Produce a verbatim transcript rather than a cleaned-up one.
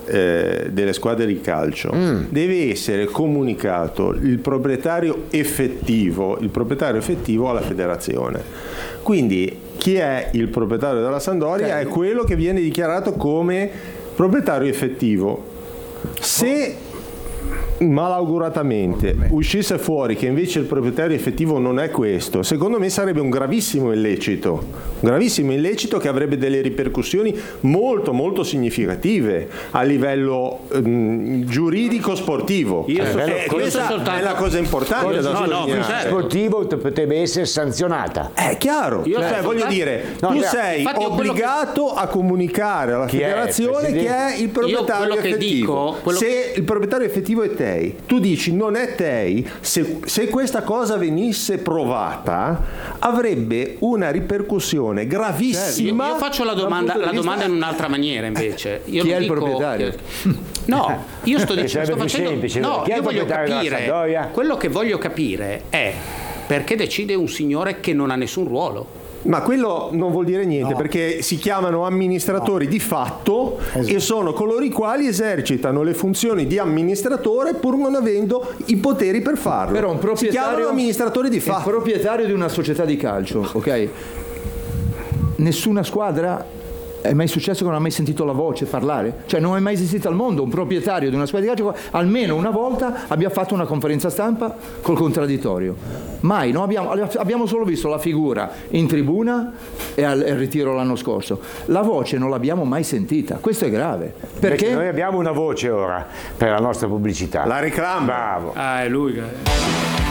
eh, delle squadre di calcio mm. deve essere comunicato il proprietario effettivo, il proprietario effettivo alla federazione. Quindi chi è il proprietario della Sampdoria okay. è quello che viene dichiarato come proprietario effettivo. Se malauguratamente uscisse fuori che invece il proprietario effettivo non è questo, secondo me sarebbe un gravissimo illecito, un gravissimo illecito che avrebbe delle ripercussioni molto molto significative a livello um, giuridico sportivo. Io so, eh, questa soltanto... è la cosa importante da no, no, certo. sportivo potrebbe essere sanzionata. È chiaro, io cioè, voglio soltanto... dire, no, tu sei obbligato che... a comunicare alla chi federazione è, che è il proprietario effettivo. Dico, quello... Se il proprietario effettivo è te, tu dici non è Tei, se, se questa cosa venisse provata avrebbe una ripercussione gravissima. Io, io faccio la domanda, la domanda in un'altra maniera invece. Io chi non è dico, il proprietario? No, io sto dicendo, sto facendo, semplice, no, chi è io il voglio capire, quello che voglio capire è perché decide un signore che non ha nessun ruolo. Ma quello non vuol dire niente, no. perché si chiamano amministratori no. di fatto esatto. e sono coloro i quali esercitano le funzioni di amministratore pur non avendo i poteri per farlo. Però un proprietario, si chiamano amministratori di fatto. Il proprietario di una società di calcio, ok? Nessuna squadra è mai successo che non ha mai sentito la voce parlare? Cioè non è mai esistito al mondo un proprietario di una squadra di calcio almeno una volta abbia fatto una conferenza stampa col contraddittorio. Mai, no? abbiamo, abbiamo solo visto la figura in tribuna e al, al ritiro l'anno scorso. La voce non l'abbiamo mai sentita, questo è grave. Perché Invece noi abbiamo una voce ora per la nostra pubblicità. La reclama. Bravo. Ah, è lui che...